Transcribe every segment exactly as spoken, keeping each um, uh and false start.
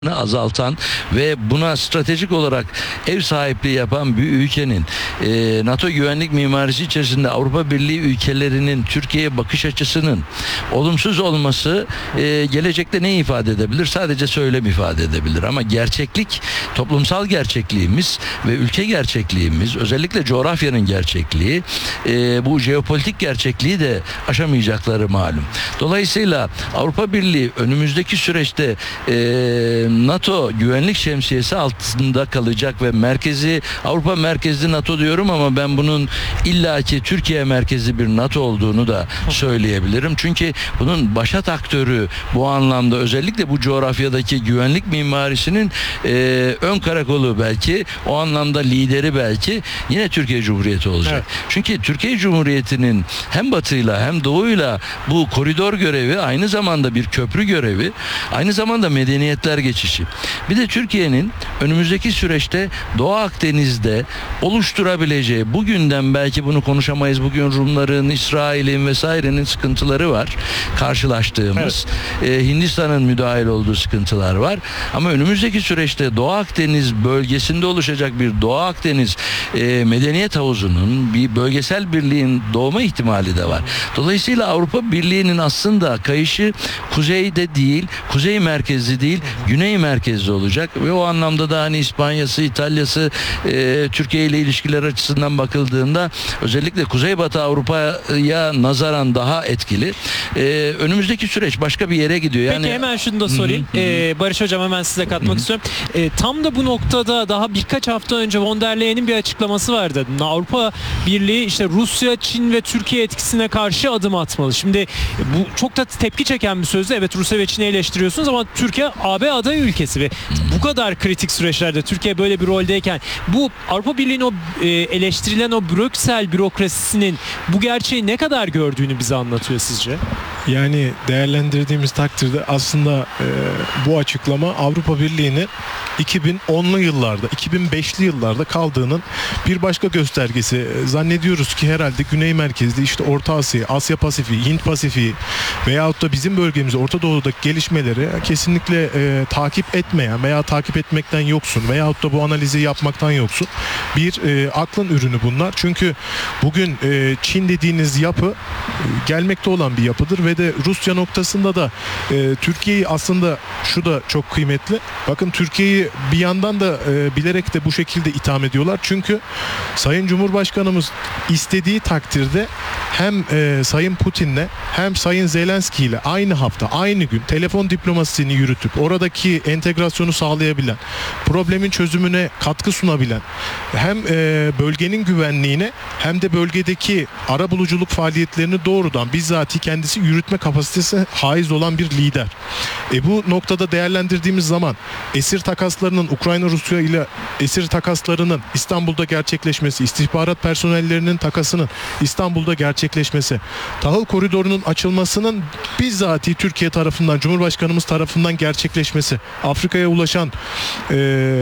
azaltan ve buna stratejik olarak ev sahipliği yapan bir ülkenin e, NATO güvenlik mimarisi içerisinde Avrupa Birliği ülkelerinin Türkiye'ye bakış açısının olumsuz olması e, gelecekte ne ifade edebilir? Sadece söylem ifade edebilir ama gerçeklik, toplumsal gerçekliğimiz ve ülke gerçekliğimiz, özellikle coğrafyanın gerçekliği, e, bu jeopolitik gerçekliği de aşamayacakları malum. Dolayısıyla Avrupa Birliği önümüzdeki süreçte e, NATO güvenlik şemsiyesi altında kalacak ve merkezi, Avrupa merkezli NATO diyorum ama ben bunun illaki Türkiye merkezli bir NATO olduğunu da söyleyebilirim. Çünkü bunun başat aktörü bu anlamda, özellikle bu coğrafyadaki güvenlik mimarisinin e, ön karakolu belki, o anlamda lideri belki yine Türkiye Cumhuriyeti olacak. Evet. Çünkü Türkiye Cumhuriyeti'nin hem batıyla hem doğuyla bu koridor görevi, aynı zamanda bir köprü görevi, aynı zamanda medeniyetler geçişi. Bir de Türkiye'nin önümüzdeki süreçte Doğu Akdeniz'de oluşturabileceği, bugünden belki bunu konuşamayız, bugün Rumların, İsrail'in vesairenin sıkıntıları var karşılaştığımız. Evet. Ee, Hindistan'ın müdahil olduğu sıkıntılar var. Ama önümüzdeki süreçte Doğu Akdeniz bölgesinde oluşacak bir Doğu Akdeniz e, medeniyet havuzunun, bir bölgesel birliğin doğma ihtimali de var. Dolayısıyla Avrupa Birliği'nin aslında kayışı kuzeyde değil, kuzey merkezli değil, güney merkezli olacak ve o anlamda da hani İspanya'sı, İtalya'sı, e, Türkiye ile ilişkiler açısından bakıldığında özellikle Kuzeybatı Avrupa'ya nazaran daha etkili. E, önümüzdeki süreç başka bir yere gidiyor. Yani... Peki hemen şunu da sorayım. Hı hı. Ee, Barış Hocam, hemen size katmak hı hı. istiyorum. Ee, tam da bu noktada daha birkaç hafta önce von der Leyen'in bir açıklaması vardı. Avrupa Birliği işte Rusya, Çin ve Türkiye etkisine karşı adım atmalı. Şimdi bu çok da tepki çeken bir sözdü. Evet, Rusya ve Çin'i eleştiriyorsunuz ama Türkiye A B aday ülkesi ve bu kadar kritik süreçlerde Türkiye böyle bir roldeyken bu Avrupa Birliği'nin o e, eleştirilen o Brüksel bürokrasisinin bu gerçeği ne kadar gördüğünü bize anlatıyor sizce? Yani değerlendirdiğimiz takdirde aslında e, bu açıklama Avrupa Birliği'nin iki bin onlu yıllarda, iki bin beşli yıllarda kaldığının bir başka göstergesi. Zannediyoruz ki herhalde Güney merkezli, işte Orta Asya, Asya Pasifik, Hint Pasifik veyahut da bizim bölgemizde Orta Doğu'daki gelişmeleri kesinlikle e, takip etmeyen veya takip etmekten yoksun veyahut da bu analizi yapmaktan yoksun bir e, aklın ürünü bunlar. Çünkü bugün e, Çin dediğiniz yapı e, gelmekte olan bir yapıdır ve de Rusya noktasında da e, Türkiye'yi aslında şu da çok kıymetli. Bakın, Türkiye'yi bir yandan da e, bilerek de bu şekilde itham ediyorlar. Çünkü Sayın Cumhurbaşkanımız istediği takdirde hem e, Sayın Putin'le hem Sayın Zelenski ile aynı hafta, aynı gün telefon diplomasisini yürütüp oradaki entegrasyonu sağlayabilen, problemin çözümüne katkı sunabilen, hem e, bölgenin güvenliğine hem de bölgedeki arabuluculuk faaliyetlerini doğrudan bizzati kendisi yürütme kapasitesi haiz olan bir lider. E bu noktada değerlendirdiğimiz zaman esir takaslarının, Ukrayna-Rusya ile esir takaslarının İstanbul'da gerçekleşmesi, istihbarat personellerinin takasının İstanbul'da gerçekleşmesi, tahıl koridorunun açılmasının bizzati Türkiye tarafından, Cumhurbaşkanımız tarafından gerçekleşmesi, Afrika'ya ulaşan e,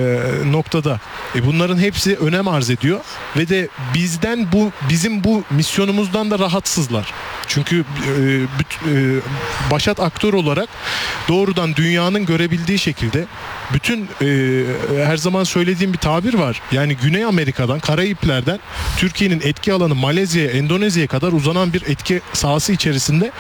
noktada e, bunların hepsi önem arz ediyor ve de bizden bu bizim bu misyonumuzdan da rahatsızlar. Çünkü e, büt, e, başat aktör olarak doğrudan dünyanın görebildiği şekilde bütün e, her zaman söylediğim bir tabir var. Yani Güney Amerika'dan, Karayipler'den Türkiye'nin etki alanı Malezya'ya, Endonezya'ya kadar uzanan bir etki sahası içerisinde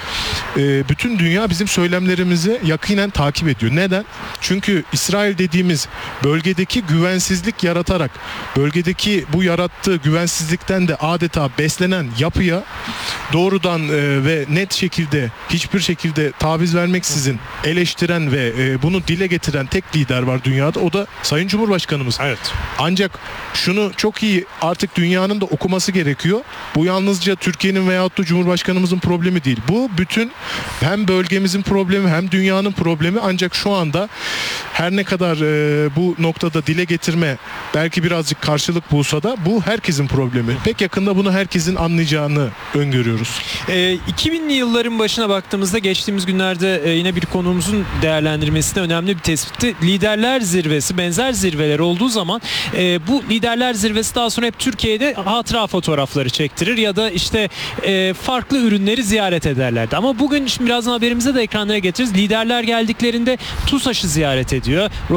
e, bütün dünya bizim söylemlerimizi yakinen takip ediyor. Neden? Çünkü İsrail dediğimiz bölgedeki güvensizlik yaratarak, bölgedeki bu yarattığı güvensizlikten de adeta beslenen yapıya doğrudan e, ve net şekilde, hiçbir şekilde taviz vermeksizin eleştiren ve e, bunu dile getiren tek lider var dünyada. O da Sayın Cumhurbaşkanımız. Evet. Ancak şunu çok iyi artık dünyanın da okuması gerekiyor. Bu yalnızca Türkiye'nin veyahut da Cumhurbaşkanımızın problemi değil. Bu bütün hem bölgemizin problemi hem dünyanın problemi. Ancak şu anda her ne kadar e, bu noktada dile getirme belki birazcık karşılık bulsa da bu herkesin problemi. Pek yakında bunu herkesin anlayacağını öngörüyoruz. E, iki binli yılların başı başına baktığımızda geçtiğimiz günlerde e, yine bir konuğumuzun değerlendirmesinde önemli bir tespitti. Liderler zirvesi, benzer zirveler olduğu zaman e, bu liderler zirvesi daha sonra hep Türkiye'de hatıra fotoğrafları çektirir ya da işte e, farklı ürünleri ziyaret ederlerdi. Ama bugün şimdi birazdan haberimize de ekranlara getiririz. Liderler geldiklerinde TUSAŞ'ı ziyaret ediyor.